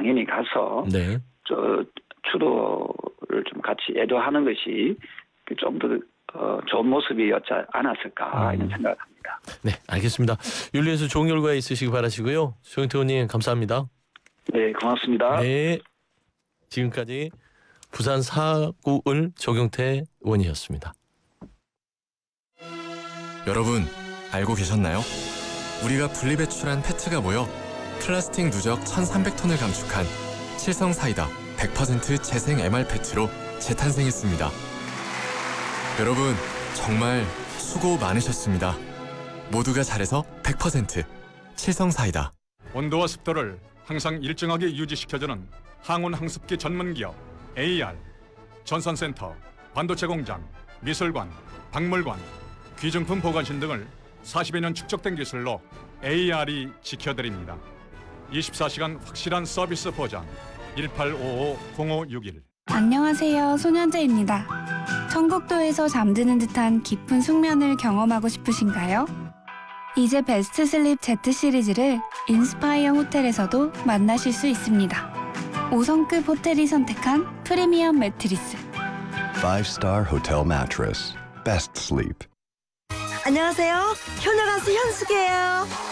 당연히 가서 네. 주도를 좀 같이 애도하는 것이 좀 더 좋은 모습이었지 않았을까 이런 생각을 합니다. 네, 알겠습니다. 윤리에서 좋은 결과 있으시기 바라시고요. 조영태 의원님 감사합니다. 네, 고맙습니다. 네. 지금까지 부산 4구을 조경태 의원이었습니다. 여러분 알고 계셨나요? 우리가 분리배출한 페트가 모여 플라스틱 누적 1,300톤을 감축한 칠성사이다 100% 재생 MR 페트로 재탄생했습니다. 여러분 정말 수고 많으셨습니다. 모두가 잘해서 100% 칠성사이다. 온도와 습도를 항상 일정하게 유지시켜주는 항온 항습기 전문기업 AR, 전산센터, 반도체 공장, 미술관, 박물관, 귀중품 보관실 등을 40여 년 축적된 기술로 AR이 지켜드립니다. 24시간 확실한 서비스 보장 1855-0561. 안녕하세요. 손현재입니다. 청국도에서 잠드는 듯한 깊은 숙면을 경험하고 싶으신가요? 이제 베스트 슬립 Z 시리즈를 인스파이어 호텔에서도 만나실 수 있습니다. 5성급 호텔이 선택한 프리미엄 매트리스. 5-star hotel mattress. Best sleep. 안녕하세요. 효녀 가수 현숙이에요.